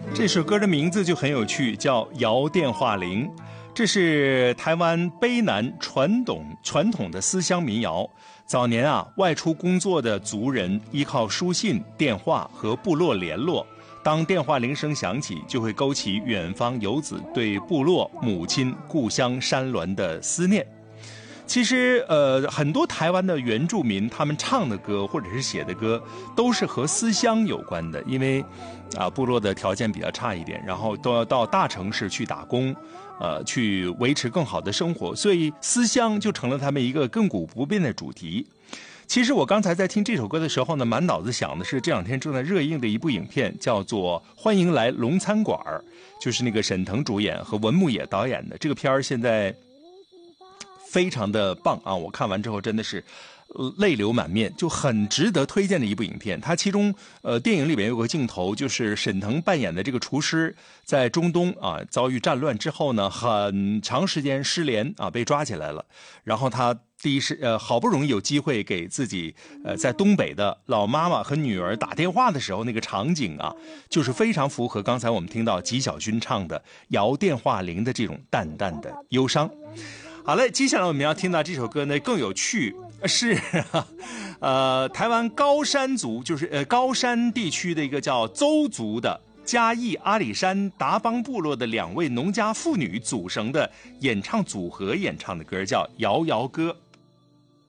这首歌的名字就很有趣，叫《摇电话铃》。这是台湾卑南传统的思乡民谣。早年外出工作的族人依靠书信、电话和部落联络。当电话铃声响起，就会勾起远方游子对部落、母亲、故乡山峦的思念。其实很多台湾的原住民他们唱的歌或者是写的歌都是和思乡有关的，因为部落的条件比较差一点，然后都要到大城市去打工，去维持更好的生活，所以思乡就成了他们一个亘古不变的主题。其实我刚才在听这首歌的时候呢，满脑子想的是这两天正在热映的一部影片，叫做《欢迎来龙餐馆》，就是那个沈腾主演和文牧野导演的这个片儿，现在非常的棒啊！我看完之后真的是泪流满面，就很值得推荐的一部影片。它其中电影里面有个镜头，就是沈腾扮演的这个厨师在中东遭遇战乱之后呢，很长时间失联被抓起来了，然后他好不容易有机会给自己在东北的老妈妈和女儿打电话的时候，那个场景就是非常符合刚才我们听到纪晓君唱的摇电话铃的这种淡淡的忧伤。好嘞，接下来我们要听到这首歌呢更有趣，是台湾高山族，就是高山地区的一个叫邹族的嘉义阿里山达邦部落的2位农家妇女组成的演唱组合演唱的歌，叫《摇摇歌》。